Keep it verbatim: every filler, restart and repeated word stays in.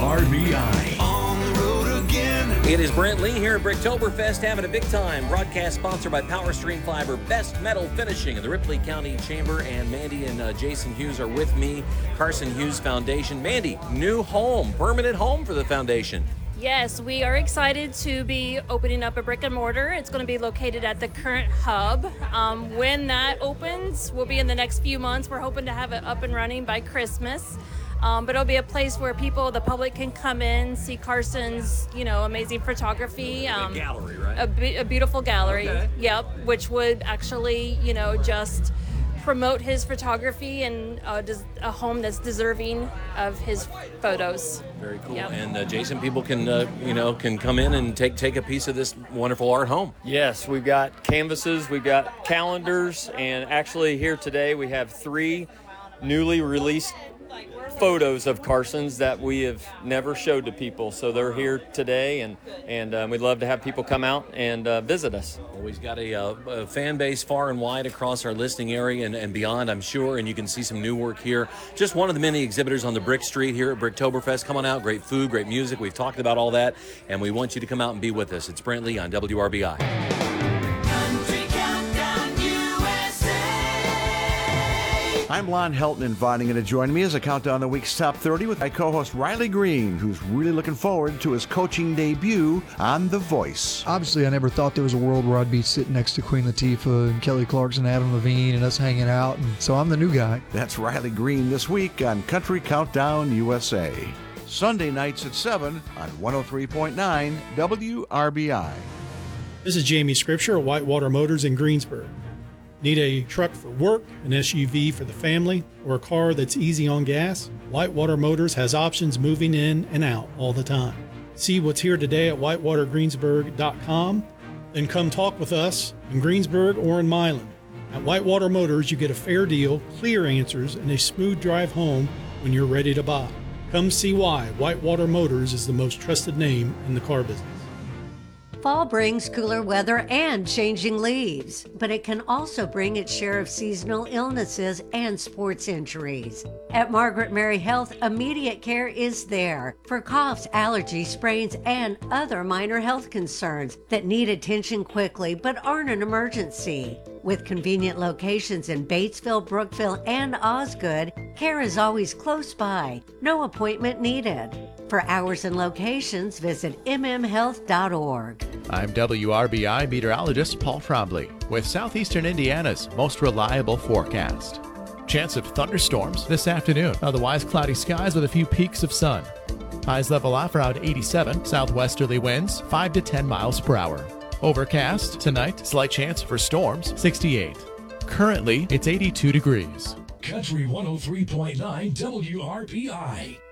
R B I. On the road again. It is Brent Lee here at Bricktoberfest, having a big time. Broadcast sponsored by Power Stream Fiber, Best Metal Finishing of the Ripley County Chamber, and Mandy and uh, Jason Hughes are with me. Carson Hughes Foundation. Mandy, new home, permanent home for the foundation. Yes, we are excited to be opening up a brick and mortar. It's going to be located at the current hub. Um, when that opens, will be in the next few months. We're hoping to have it up and running by Christmas. Um, but it'll be a place where people, the public, can come in, see Carson's, you know, amazing photography. Um, a gallery, right? A, be- a beautiful gallery. Okay. Yep, which would actually, you know, just promote his photography and uh, des- a home that's deserving of his photos. Very cool. Yep. And uh, Jason, people can, uh, you know, can come in and take take a piece of this wonderful art home. Yes, we've got canvases, we've got calendars, and actually here today we have three newly released photos of Carson's that we have never showed to people. So they're here today, and and um, we'd love to have people come out and uh, visit us. Well, we've got a, uh, a fan base far and wide across our listing area and, and beyond, I'm sure, and you can see some new work here. Just one of the many exhibitors on the Brick Street here at Bricktoberfest. Come on out, great food, great music. We've talked about all that, and we want you to come out and be with us. It's Brent Lee on W R B I. I'm Lon Helton, inviting you to join me as I count down the week's top thirty with my co-host Riley Green, who's really looking forward to his coaching debut on The Voice. Obviously, I never thought there was a world where I'd be sitting next to Queen Latifah and Kelly Clarkson, Adam Levine, and us hanging out, and so I'm the new guy. That's Riley Green this week on Country Countdown U S A. Sunday nights at seven on one oh three point nine W R B I. This is Jamie Scripture at Whitewater Motors in Greensburg. Need a truck for work, an S U V for the family, or a car that's easy on gas? Whitewater Motors has options moving in and out all the time. See what's here today at whitewater greensburg dot com. Then come talk with us in Greensburg or in Milan. At Whitewater Motors, you get a fair deal, clear answers, and a smooth drive home when you're ready to buy. Come see why Whitewater Motors is the most trusted name in the car business. Fall brings cooler weather and changing leaves, but it can also bring its share of seasonal illnesses and sports injuries. At Margaret Mary Health, immediate care is there for coughs, allergies, sprains, and other minor health concerns that need attention quickly but aren't an emergency. With convenient locations in Batesville, Brookville, and Osgood, care is always close by. No appointment needed. For hours and locations, visit m m health dot org. I'm W R B I meteorologist Paul Trombley with Southeastern Indiana's most reliable forecast. Chance of thunderstorms this afternoon. Otherwise, cloudy skies with a few peaks of sun. Highs level off around eighty-seven. Southwesterly winds five to ten miles per hour. Overcast tonight. Slight chance for storms. sixty-eight. Currently, it's eighty-two degrees. Country one oh three point nine W R B I.